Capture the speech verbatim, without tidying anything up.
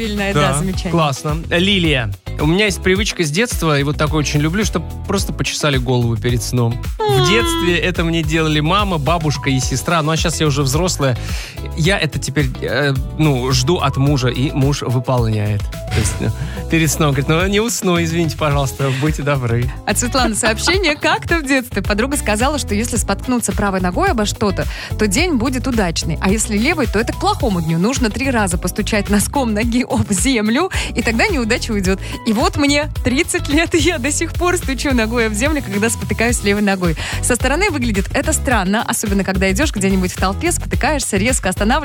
Правильное, да, Да, замечание. классно. Лилия. У меня есть привычка с детства, и вот такое очень люблю, чтобы просто почесали голову перед сном. В детстве это мне делали мама, бабушка и сестра. Ну, а сейчас я уже взрослая. Я это теперь, э, ну, жду от мужа, и муж выполняет. То есть, ну, перед сном говорит, ну, не усну, извините, пожалуйста, будьте добры. От Светланы сообщение. Как-то в детстве подруга сказала, что если споткнуться правой ногой обо что-то, то день будет удачный. А если левой, то это к плохому дню. Нужно три раза постучать носком ноги об землю, и тогда неудача уйдет. И вот мне тридцать лет, и я до сих пор стучу ногой об землю, когда спотыкаюсь левой ногой. Со стороны выглядит это странно, особенно когда идешь где-нибудь в толпе, спотыкаешься, резко останавливаешься,